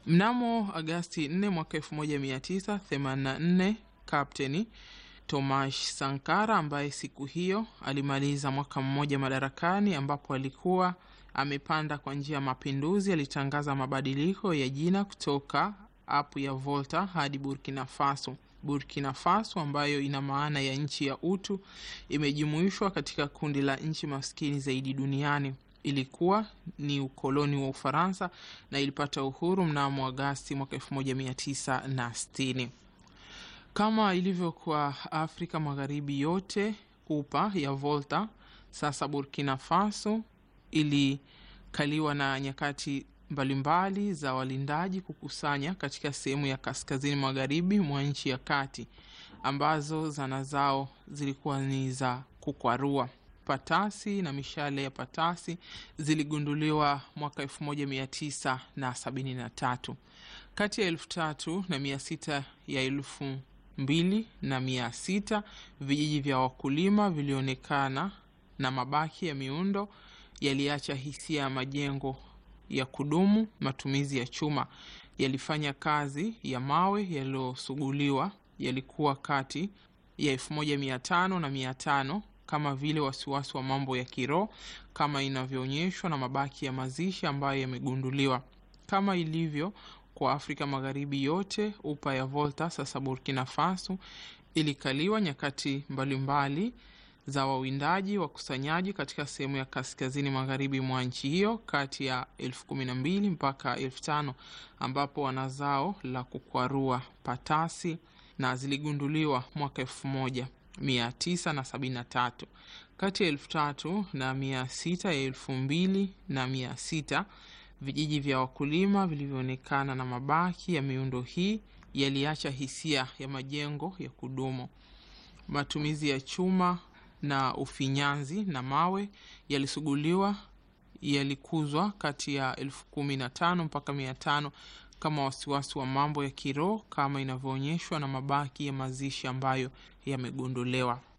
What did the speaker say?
Mnamo Agasti 4 mwaka 1984, Kapteni Tomasz Sankara ambaye siku hiyo alimaliza mwaka mmoja madarakani, ambapo alikuwa amepanda kwa njia ya mapinduzi, alitangaza mabadiliko ya jina kutoka apu ya Volta hadi Burkina Faso. Burkina Faso, ambayo ina maana ya nchi ya utu, imejumuishwa katika kundi la nchi maskini zaidi duniani. Ilikuwa ni ukoloni wa Ufaransa na ilipata uhuru mnamo Agasti mwaka 1960. Kama ilivyo kwa Afrika Magharibi yote upa ya Volta, sasa Burkina Faso ilikaliwa na nyakati mbalimbali za walindaji kukusanya katika sehemu ya kaskazini magharibi mwa nchi ya kati, ambazo zana zao zilikuwa ni za kukwarua. Patasi na mishale ya patasi ziligunduliwa mwaka 1973. Kati ya 3,600 ya 2,600 vijiji vya wakulima vilionekana na mabaki ya miundo yaliacha hisia ya majengo ya kudumu. Matumizi ya chuma yalifanya kazi ya mawe yaliyosuguliwa yalikuwa kati ya 1,500 na 500, kama vile wasiwasi wa mambo ya kiroho, kama inavyoonyeshwa na mabaki ya mazishi ambayo yamegunduliwa. Kama ilivyo kwa Afrika Magharibi yote upa ya Volta, sasa Burkina Faso ilikaliwa nyakati mbalimbali za wawindaji wakusanyaji katika sehemu ya kaskazini magharibi mwa nchi hiyo kati ya 12,000 mpaka 5,000, ambapo wanazao la kukwarua patasi na ziligunduliwa mwaka 1973. Kati ya 3,600 ya 2,600 vijiji vya wakulima vilivyoonekana na mabaki ya miundo hii yaliacha hisia ya majengo ya kudumu. Matumizi ya chuma na ufinyanzi na mawe yalisuguliwa yalikuzwa kati ya 15,000 mpaka 500 kama wasiwasi wa mambo ya kiroho, kama inavyoonyeshwa na mabaki ya mazishi ambayo yamegundulewa.